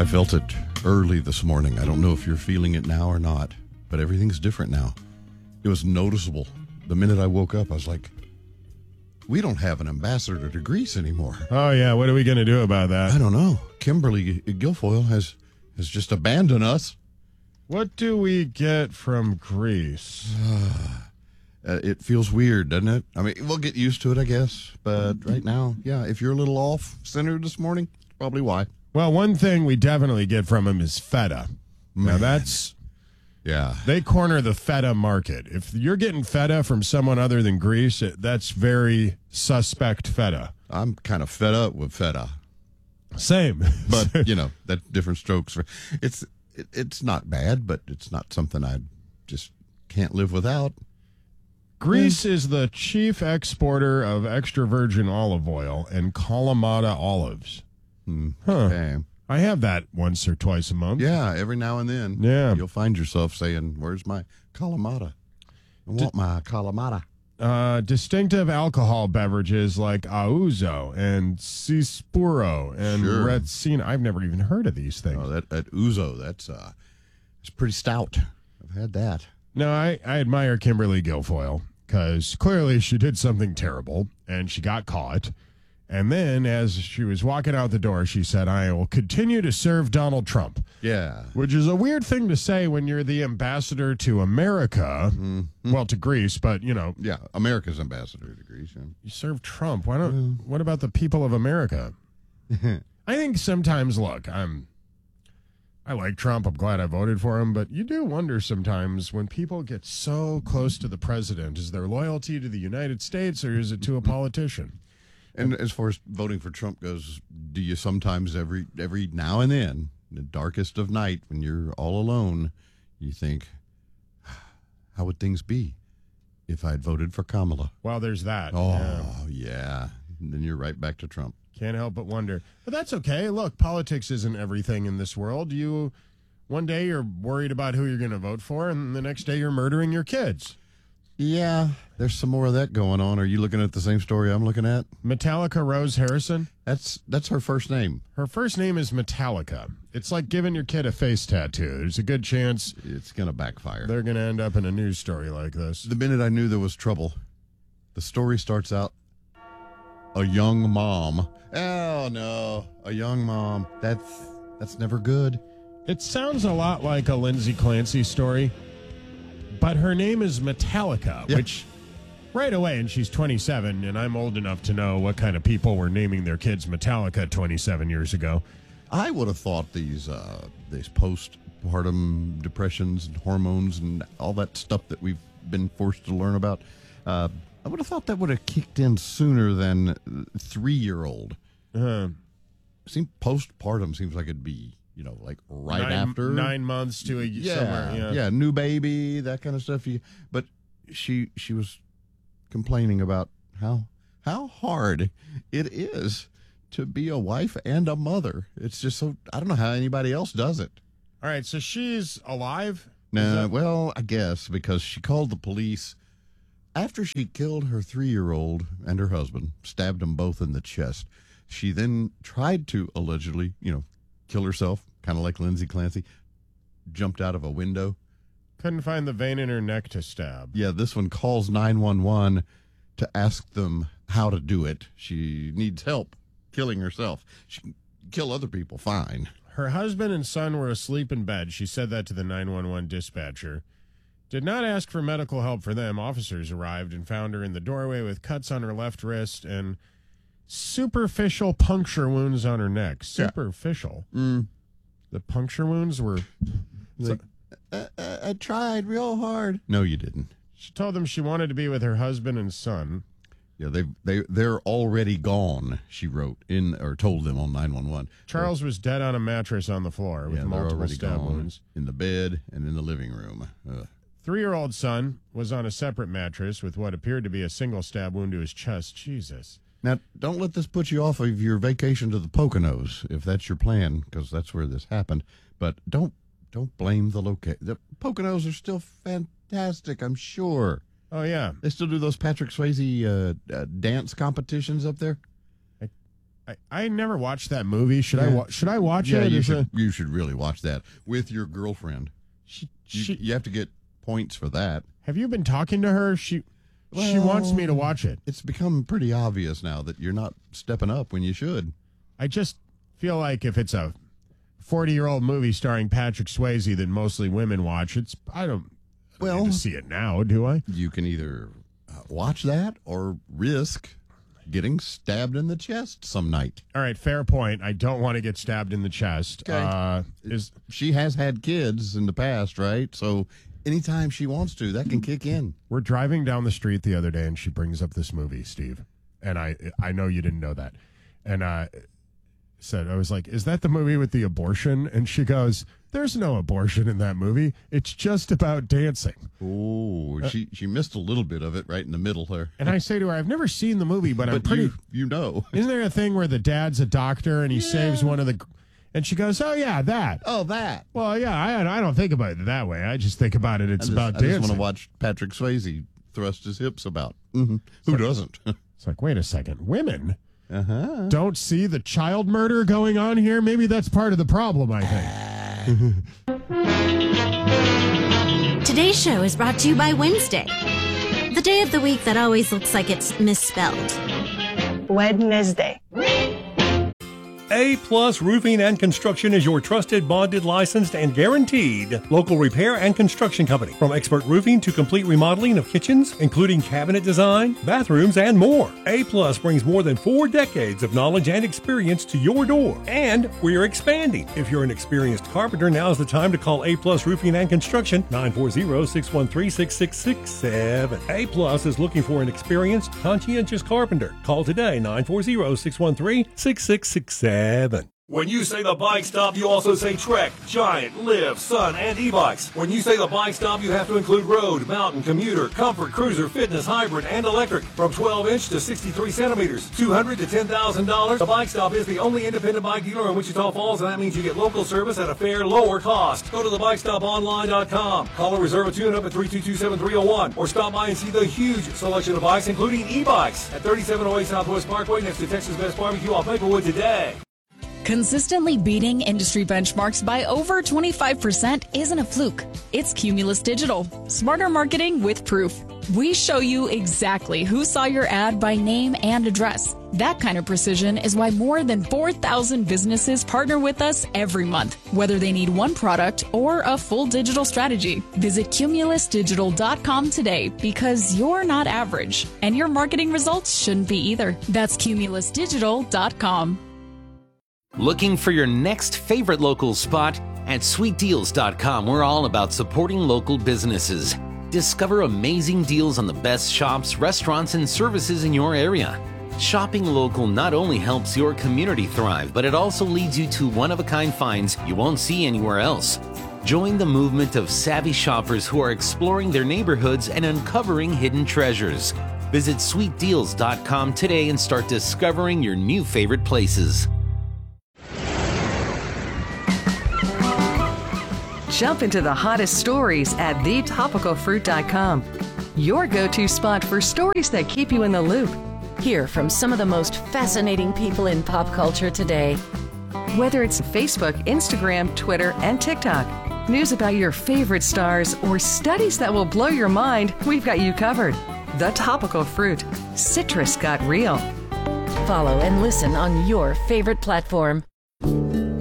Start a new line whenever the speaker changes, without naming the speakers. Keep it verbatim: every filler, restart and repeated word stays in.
I felt it early this morning. I don't know if you're feeling it now or not, but everything's different now. It was noticeable. The minute I woke up, I was like, we don't have an ambassador to Greece anymore.
Oh, yeah. What are we going to do about that?
I don't know. Kimberly Guilfoyle has, has just abandoned us.
What do we get from Greece?
Uh, it feels weird, doesn't it? I mean, we'll get used to it, I guess. But right now, yeah, if you're a little off-center this morning, probably why.
Well, one thing we definitely get from him is feta.
Man.
Now, that's...
Yeah.
They corner the feta market. If you're getting feta from someone other than Greece, it, that's very suspect feta.
I'm kind of fed up with feta.
Same.
But, you know, that's different strokes. For, it's it, it's not bad, but it's not something I just can't live without.
Greece is the chief exporter of extra virgin olive oil and Kalamata olives.
Hmm.
Huh.
Okay.
I have that once or twice a month.
Yeah, every now and then.
Yeah.
You'll find yourself saying, where's my Kalamata? I want my Kalamata.
Uh, distinctive alcohol beverages like Auzo and Cispuro and
Sure.
Retsina. I've never even heard of these things.
Oh, that, that Ouzo, that's uh, it's pretty stout. I've had that.
No, I, I admire Kimberly Guilfoyle because clearly she did something terrible and she got caught. And then as she was walking out the door, she said, I will continue to serve Donald Trump.
Yeah.
Which is a weird thing to say when you're the ambassador to America.
Mm-hmm.
Well, to Greece, but, you know.
Yeah, America's ambassador to Greece. Yeah.
You serve Trump. Why don't? What about the people of America? I think sometimes, look, I'm, I like Trump. I'm glad I voted for him. But you do wonder sometimes when people get so close to the president, is their loyalty to the United States or is it to a politician?
And as far as voting for Trump goes, do you sometimes every every now and then, in the darkest of night, when you're all alone, you think, how would things be if I'd voted for Kamala?
Well, there's that.
Oh,
Yeah.
yeah. And then you're right back to Trump.
Can't help but wonder. But that's okay. Look, politics isn't everything in this world. You, one day you're worried about who you're going to vote for, and the next day you're murdering your kids.
Yeah, there's some more of that going on. Are you looking at the same story I'm looking at?
Metallica Rose Harrison.
That's that's her first name.
Her first name is Metallica. It's like giving your kid a face tattoo. There's a good chance
It's going to backfire.
they're going to end up in a news story like this.
The minute I knew there was trouble, the story starts out, a young mom. Oh, no, a young mom. That's that's never good.
It sounds a lot like a Lindsay Clancy story, but her name is Metallica,
Yeah.
which right away, and she's twenty-seven, and I'm old enough to know what kind of people were naming their kids Metallica twenty-seven years ago.
I would have thought these uh, these postpartum depressions and hormones and all that stuff that we've been forced to learn about, uh, I would have thought that would have kicked in sooner than three-year-old.
Uh,
Seem postpartum seems like it'd be, you know, like right
nine,
after
nine months to a
yeah,
somewhere. Yeah.
yeah, new baby, that kind of stuff. You, but she she was complaining about how how hard it is to be a wife and a mother. It's just so, I don't know how anybody else does it.
All right, so she's alive?
No,
that-
well, I guess because she called the police after she killed her three-year-old and her husband, stabbed them both in the chest. She then tried to allegedly, you know, kill herself, kind of like Lindsay Clancy, jumped out of a window.
Couldn't find the vein in her neck to stab.
Yeah, this one calls nine one one to ask them how to do it. She needs help killing herself. She can kill other people, fine.
Her husband and son were asleep in bed. She said that to the nine one one dispatcher. Did not ask for medical help for them. Officers arrived and found her in the doorway with cuts on her left wrist and superficial puncture wounds on her neck. Superficial.
Yeah. Mm.
The puncture wounds were...
Like, I, I, I tried real hard. No, you didn't.
She told them she wanted to be with her husband and son.
Yeah, they they they're already gone. She wrote in or told them on nine one one.
Charles was dead on a mattress on the floor with
yeah, they're
multiple
already
stab
gone
wounds.
in the bed and in the living room. Ugh.
Three-year-old son was on a separate mattress with what appeared to be a single stab wound to his chest. Jesus.
Now, don't let this put you off of your vacation to the Poconos, if that's your plan, because that's where this happened. But don't don't blame the location. The Poconos are still fantastic, I'm sure.
Oh, yeah.
They still do those Patrick Swayze uh, uh, dance competitions up there?
I, I never watched that movie. Should
Yeah.
I wa- should I watch
Yeah,
it?
you
Is
should.
it-
You should really watch that with your girlfriend.
She,
You,
she,
you have to get points for that.
have you been talking to her? She she
Well-
wants me to watch it.
It's become pretty obvious now that you're not stepping up when you should.
I just feel like if it's a forty-year-old movie starring Patrick Swayze that mostly women watch, it's I don't well,
Well-
need to see it now, do I?
You can either uh, watch that or risk getting stabbed in the chest some night.
All right, fair point. I don't want to get stabbed in the chest.
Okay.
Uh, is
She has had kids in the past, right? So anytime she wants to, that can kick in.
We're driving down the street the other day, and she brings up this movie, Steve, and I I know you didn't know that, and I said I was like, "Is that the movie with the abortion?" And she goes, "There's no abortion in that movie. It's just about dancing."
Oh, she she missed a little bit of it right in the middle there.
And I say to her, "I've never seen the movie, but, I'm
But
pretty."
you, you know.
Isn't there a thing where the dad's a doctor and he saves one of the, and she goes, "Oh yeah, that."
Oh, that.
Well, yeah, I I don't think about it that way. I just think about it. It's
I just,
about
I just
dancing.
want to watch Patrick Swayze thrust his hips about. Mm-hmm. Who doesn't?
It's like, wait a second, women
uh-huh.
don't see the child murder going on here. Maybe that's part of the problem. I think.
Today's show is brought to you by Wednesday, the day of the week that always looks like it's misspelled.
Wednesday.
A Plus Roofing and Construction is your trusted, bonded, licensed, and guaranteed local repair and construction company. From expert roofing to complete remodeling of kitchens, including cabinet design, bathrooms, and more. A Plus brings more than four decades of knowledge and experience to your door. And we're expanding. If you're an experienced carpenter, now's the time to call A Plus Roofing and Construction, nine four zero, six one three, six six six seven. A Plus is looking for an experienced, conscientious carpenter. Call today, nine four zero, six one three, six six six seven. When you say the Bike Stop, you also say Trek, Giant, Liv, Sun, and e-bikes. When you say the Bike Stop, you have to include road, mountain, commuter, comfort, cruiser, fitness, hybrid, and electric. From twelve inch to sixty-three centimeters, two hundred dollars to ten thousand dollars, the Bike Stop is the only independent bike dealer in Wichita Falls, and that means you get local service at a fair, lower cost. Go to the bike stop online dot com. Call or reserve a tune-up at three two two, seven three zero one, or stop by and see the huge selection of bikes, including e-bikes, at thirty-seven oh eight Southwest Parkway next to Texas Best Barbecue off Maplewood today.
Consistently beating industry benchmarks by over twenty-five percent isn't a fluke. It's Cumulus Digital. Smarter marketing with proof. We show you exactly who saw your ad by name and address. That kind of precision is why more than four thousand businesses partner with us every month, whether they need one product or a full digital strategy. Visit cumulus digital dot com today because you're not average, and your marketing results shouldn't be either. That's cumulus digital dot com.
Looking for your next favorite local spot? At sweet deals dot com, we're all about supporting local businesses. Discover amazing deals on the best shops, restaurants, and services in your area. Shopping local not only helps your community thrive, but it also leads you to one-of-a-kind finds you won't see anywhere else. Join the movement of savvy shoppers who are exploring their neighborhoods and uncovering hidden treasures. Visit sweet deals dot com today and start discovering your new favorite places.
Jump into the hottest stories at the topical fruit dot com. Your go-to spot for stories that keep you in the loop.
Hear from some of the most fascinating people in pop culture today.
Whether it's Facebook, Instagram, Twitter, and TikTok, news about your favorite stars, or studies that will blow your mind, we've got you covered. The Topical Fruit. Citrus got real.
Follow and listen on your favorite platform.